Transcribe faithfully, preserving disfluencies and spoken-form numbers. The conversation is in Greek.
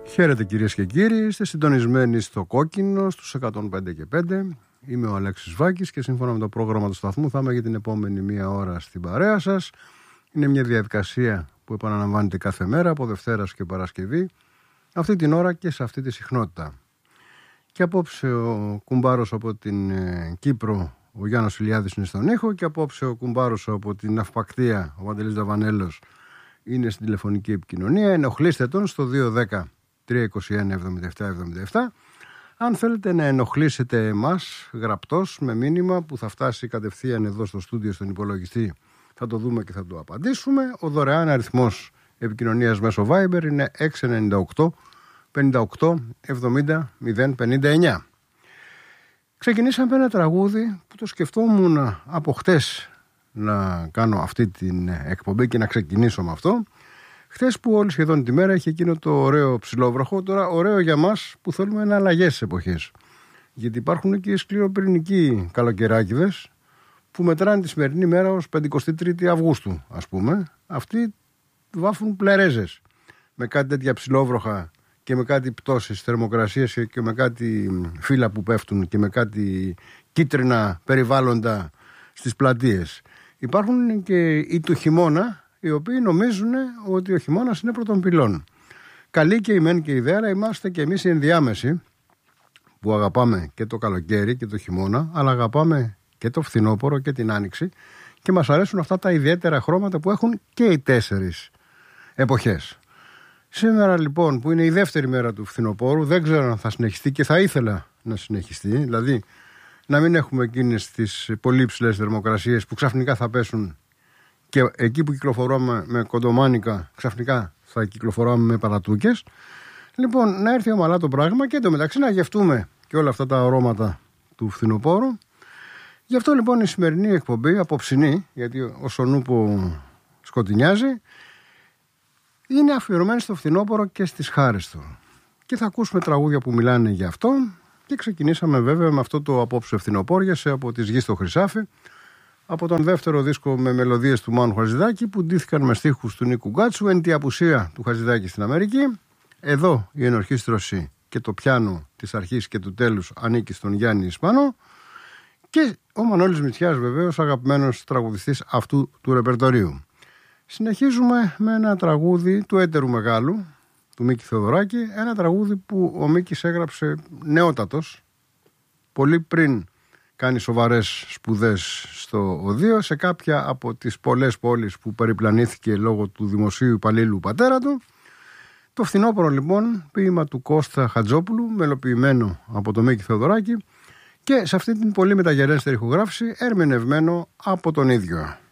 Χαίρετε κυρίες και κύριοι, είστε συντονισμένοι στο Κόκκινο στους εκατόν πέντε και πέντε. Είμαι ο Αλέξης Βάκης και σύμφωνα με το πρόγραμμα του σταθμού θα είμαι για την επόμενη μία ώρα στην παρέα σας. Είναι μια διαδικασία που επαναλαμβάνεται κάθε μέρα από Δευτέρας και Παρασκευή, αυτή την ώρα και σε αυτή τη συχνότητα. Και απόψε ο κουμπάρος από την ε, Κύπρο, ο Γιάννος Ηλιάδης, είναι στον ήχο, και απόψε ο κουμπάρος από την Αυπακτία, ο Παντελής Δαβανέλος, είναι στην τηλεφωνική επικοινωνία. Ενοχλήστε τον στο δύο ένα μηδέν τρία είκοσι ένα εβδομήντα επτά εβδομήντα επτά. Αν θέλετε να ενοχλήσετε εμάς γραπτός με μήνυμα που θα φτάσει κατευθείαν εδώ στο στούντιο στον υπολογιστή, θα το δούμε και θα το απαντήσουμε. Ο δωρεάν αριθμός επικοινωνίας μέσω Viber είναι έξι εννιά οκτώ πενήντα οκτώ εβδομήντα μηδέν πενήντα εννιά. Ξεκινήσαμε ένα τραγούδι που το σκεφτόμουν από χτες να κάνω αυτή την εκπομπή και να ξεκινήσω με αυτό. Χθες που όλη σχεδόν τη μέρα είχε εκείνο το ωραίο ψηλόβροχο, τώρα ωραίο για μας που θέλουμε να αλλαγές στις εποχές. Γιατί υπάρχουν και οι σκληροπυρηνικοί καλοκαιράκηδες που μετράνε τη σημερινή μέρα ως πεντηκοστή τρίτη Αυγούστου, ας πούμε. Αυτοί βάφουν πλερέζες με κάτι τέτοια ψηλόβροχα και με κάτι πτώσεις θερμοκρασίας και με κάτι φύλλα που πέφτουν και με κάτι κίτρινα περιβάλλοντα στις πλατείες. Υπάρχουν και οι του χειμώνα, οι οποίοι νομίζουν ότι ο χειμώνας είναι πρώτων πυλών. Καλή και η μεν και η δε, αλλά είμαστε και εμείς οι ενδιάμεσοι που αγαπάμε και το καλοκαίρι και το χειμώνα, αλλά αγαπάμε και το φθινόπωρο και την άνοιξη και μας αρέσουν αυτά τα ιδιαίτερα χρώματα που έχουν και οι τέσσερις εποχές. Σήμερα λοιπόν που είναι η δεύτερη μέρα του φθινοπόρου, δεν ξέρω αν θα συνεχιστεί και θα ήθελα να συνεχιστεί, δηλαδή να μην έχουμε εκείνες τις πολύ υψηλές θερμοκρασίες που ξαφνικά θα πέσουν και εκεί που κυκλοφορούμε με κοντομάνικα ξαφνικά θα κυκλοφοράμε με παρατούκες. Λοιπόν, να έρθει ομαλά το πράγμα και εντωμεταξύ να γευτούμε και όλα αυτά τα αρώματα του φθινοπόρου. Γι' αυτό λοιπόν η σημερινή εκπομπή, απόψινή, γιατί ο Σονούπο σκοτεινιάζει, είναι αφιερωμένη στο φθινόπωρο και στις χάρες του. Και θα ακούσουμε τραγούδια που μιλάνε για αυτό. Και ξεκινήσαμε βέβαια με αυτό το απόψε φθινοπόριασε από τις Γης στο Χρυσάφι, από τον δεύτερο δίσκο με μελωδίες του Μάνου Χατζηδάκη που ντύθηκαν με στίχους του Νίκου Γκάτσου, εν τη απουσία του Χατζηδάκη στην Αμερική. Εδώ η ενορχήστρωση και το πιάνο της αρχής και του τέλους ανήκει στον Γιάννη Ισπανό και ο Μανώλης Μητσιάς βεβαίως, αγαπημένος τραγουδιστής αυτού του ρεπερτορίου. Συνεχίζουμε με ένα τραγούδι του έτερου μεγάλου, του Μίκη Θεοδωράκη, ένα τραγούδι που ο Μίκης έγραψε νεότατος, πολύ πριν κάνει σοβαρές σπουδές στο Οδείο, σε κάποια από τις πολλές πόλεις που περιπλανήθηκε λόγω του δημοσίου υπαλλήλου πατέρα του. Το φθινόπωρο λοιπόν, ποίημα του Κώστα Χατζόπουλου, μελοποιημένο από τον Μίκη Θεοδωράκη και σε αυτή την πολύ μεταγενέστερη ηχογράφηση ερμηνευμένο από τον ίδιο.